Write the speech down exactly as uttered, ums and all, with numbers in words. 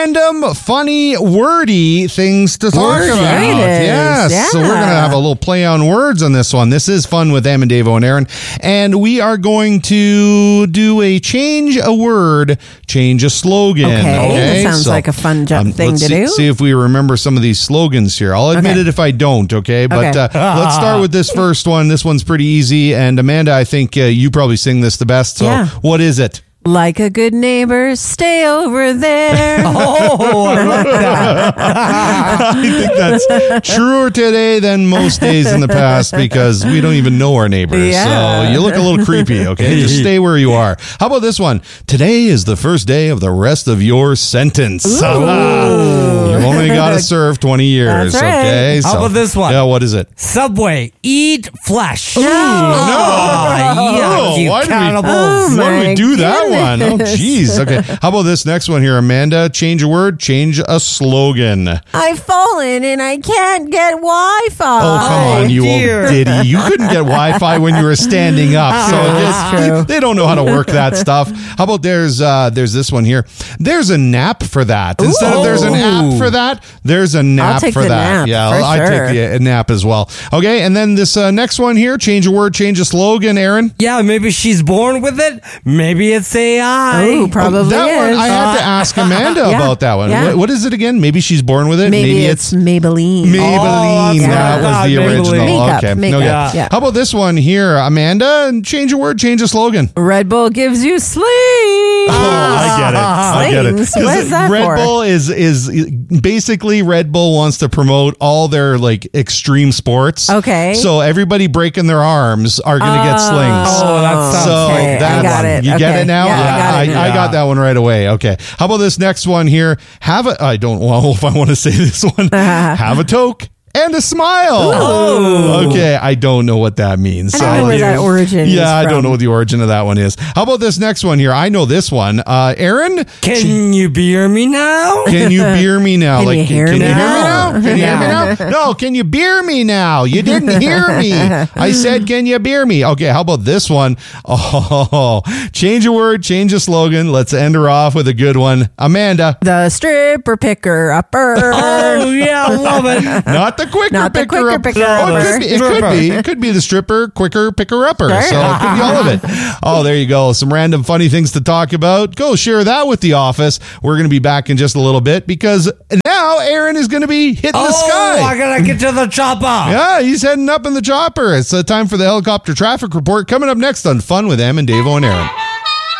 random, funny, wordy things to talk Wordy. about. There it is. Yes. Yeah. So we're going to have a little play on words on this one. This is Fun with Em and Davo and Aaron. And we are going to do a change a word, change a slogan. Okay. That sounds like a fun ju- thing let's to see, do. See if we remember some of these slogans here. I'll admit Okay. it if I don't, okay? But Okay. Uh, let's start with this first one. This one's pretty easy. And Amanda, I think uh, you probably sing this the best. So Yeah. what is it? Like a good neighbor, stay over there. Oh, I like that. I think that's truer today than most days in the past because we don't even know our neighbors. Yeah. So you look a little creepy, okay? Just stay where you are. How about this one? Today is the first day of the rest of your sentence. You've only got to serve twenty years, That's right. okay? How about this one? Yeah, what is it? Subway, eat flesh. No. Ah, yuck, you why did we- cannibals. Oh, Why do we my do that one? Oh, goodness. geez. Okay. How about this next one here, Amanda? Change a word, change a slogan. I've fallen and I can't get Wi-Fi. Oh, come on, you dear. old ditty. You couldn't get Wi-Fi when you were standing up. So That's it's- true. they don't know how to work that stuff. How about there's uh, there's this one here. There's a nap for that. Instead of there's an app for that, there's a nap take for the that. nap, yeah, for I sure. take the, a nap as well. Okay, and then this uh, next one here, change a word, change a slogan, Aaron. Yeah, maybe she's born with it. Maybe it's A I. Oh, probably Oh, that is. one, I had to ask Amanda Yeah, about that one. yeah. What, what is it again? Maybe she's born with it. Maybe, it's, Maybelline. Maybelline. Oh, that that's was right. the Maybelline. original. Makeup, okay. makeup, okay. yeah. How about this one here, Amanda? Change a word, change a slogan. Red Bull gives you sleep. Oh, I get it. I get it. Slings? What is that Red for? Bull is is basically Red Bull wants to promote all their like extreme sports. Okay. So everybody breaking their arms are going to get slings. Oh, that sounds So okay. that I got one, it. you get Okay. it now. Yeah, I got it. I, I got that one right away. Okay. How about this next one here? Have a. I don't know if I want to say this one. Have a toke and a smile. Oh. Okay. I don't know what that means. I don't know where that origin is Yeah, I don't from. know what the origin of that one is. How about this next one here? I know this one. Uh, Aaron, Can you beer me now? can you beer me now? Can you hear can me you hear me now? now? Can you hear me now? No, can you beer me now? You didn't hear me. I said, can you beer me? Okay, how about this one? Oh, change a word, change a slogan. Let's end her off with a good one. Amanda, The stripper picker upper. Oh, yeah, I love it. not the quicker Not the picker quicker up- picker Oh, it upper. could be. It could be. It could be the stripper, quicker picker upper. Sure. So it could be all of it. Oh, there you go. Some random funny things to talk about. Go share that with the office. We're going to be back in just a little bit because now Aaron is going to be hitting the Oh, sky. I gotta get to the chopper. Yeah, he's heading up in the chopper. It's uh, time for the helicopter traffic report coming up next on Fun with Em and Davo and Aaron.